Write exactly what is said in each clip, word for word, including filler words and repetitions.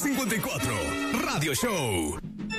cincuenta y cuatro, Radio Show.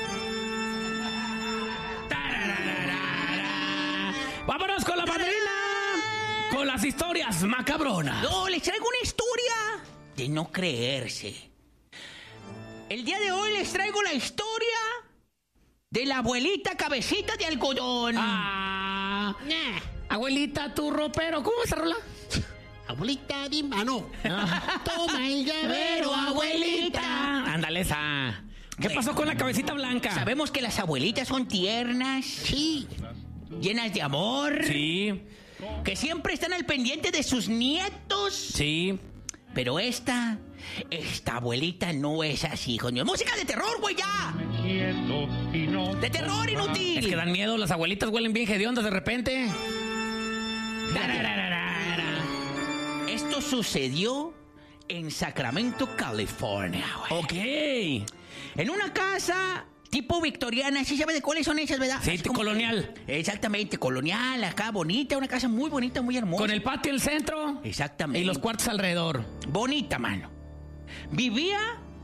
¡Vámonos con la padrina! Con las historias macabronas. No, les traigo una historia de no creerse. El día de hoy les traigo la historia de la abuelita cabecita de algodón. Ah, abuelita, tu ropero. ¿Cómo esa rola? Abuelita, di mano. Ah. Toma el llavero, abuelita. Ándale esa. ¿Qué Bueno, pasó con la cabecita blanca? Sabemos que las abuelitas son tiernas, Sí. llenas de amor, Sí, que siempre están al pendiente de sus nietos. sí. Pero esta, esta abuelita no es así, hijo mío. ¡Música de terror, güey, ya! ¡De terror, inútil! Es que dan miedo, las abuelitas huelen bien hediondas de repente. Esto sucedió en Sacramento, California, güey. Ok. En una casa tipo victoriana, ¿sí sabe de cuáles son esas, verdad? Sí, Así como- colonial. Exactamente, colonial, acá, bonita, una casa muy bonita, muy hermosa. Con el patio en el centro. Exactamente. Y los cuartos alrededor. Bonita, mano. Vivía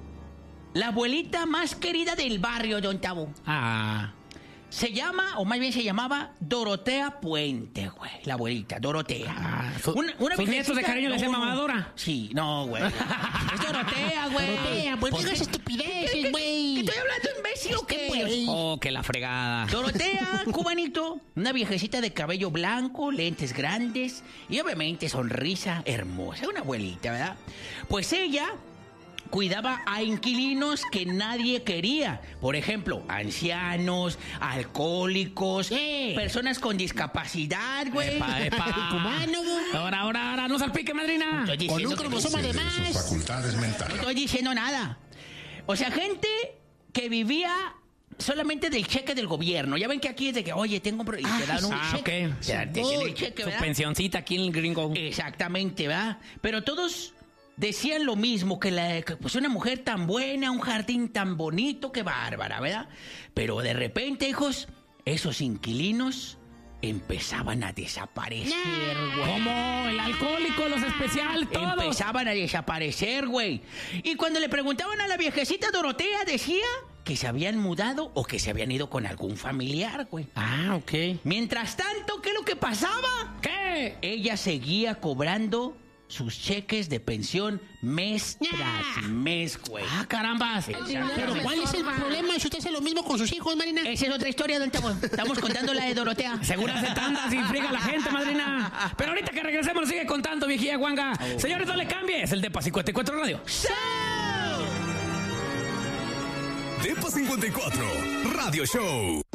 la abuelita más querida del barrio, don Tabo. Ah. Se llama, o más bien se llamaba Dorotea Puente, güey. La abuelita, Dorotea. Ah, su- sus viejecita- nietos de cariño le decían No, no. mamadora. Sí, no, güey. Es Dorotea, güey. Dorotea, pues ¿Por digas qué? estupideces, güey. ¿Qué estoy hablando, imbécil, o qué? Güey. Oh, que la fregada. Dorotea, cubanito, una viejecita de cabello blanco, lentes grandes y obviamente sonrisa hermosa. Una abuelita, ¿verdad? Pues ella cuidaba a inquilinos que nadie quería. Por ejemplo, ancianos, alcohólicos, Sí. personas con discapacidad, güey. Epa, epa. Cubano, güey. Ahora, ahora, ahora, no salpique, madrina. Estoy Con diciendo un que- cromosoma de De sus más. facultades No mentales. estoy diciendo nada. O sea, gente que vivía solamente del cheque del gobierno. Ya ven que aquí es de que, oye, tengo un... pro- y te dan un Ah, cheque. ok. Te dan- te tienen el cheque, Su ¿verdad? pensioncita aquí en el gringo. Exactamente, ¿verdad? Pero todos decían lo mismo, que, la, que, pues una mujer tan buena, un jardín tan bonito, qué bárbara, ¿verdad? Pero de repente, hijos, esos inquilinos empezaban a desaparecer, güey. Como el alcohólico, los especiales, todos. Empezaban a desaparecer, güey. Y cuando le preguntaban a la viejecita Dorotea, decía que se habían mudado o que se habían ido con algún familiar, güey. Ah, ok. Mientras tanto, ¿qué es lo que pasaba? ¿Qué? Ella seguía cobrando sus cheques de pensión mes tras mes, güey. Ah, carambas. Pero ¿cuál es el problema si usted hace lo mismo con sus hijos, Marina? Esa es otra historia, don Tabo. Estamos contando la de Dorotea. Seguro hace tandas y friega a la gente, madrina. Pero ahorita que regresemos, sigue contando, viejilla guanga. Señores, no le cambies. El Depa cincuenta y cuatro Radio. Depa cincuenta y cuatro, Radio Show.